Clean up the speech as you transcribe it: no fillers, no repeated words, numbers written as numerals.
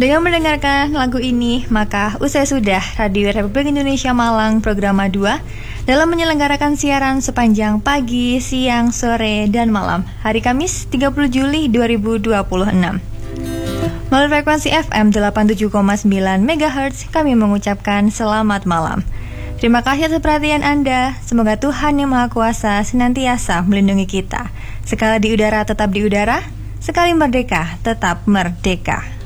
Dengan mendengarkan lagu ini, maka usai sudah Radio Republik Indonesia Malang Programa 2 dalam menyelenggarakan siaran sepanjang pagi, siang, sore, dan malam hari Kamis 30 Juli 2026. Melalui frekuensi FM 87,9 MHz, kami mengucapkan selamat malam. Terima kasih atas perhatian Anda. Semoga Tuhan Yang Maha Kuasa senantiasa melindungi kita. Sekali di udara tetap di udara, sekali merdeka tetap merdeka.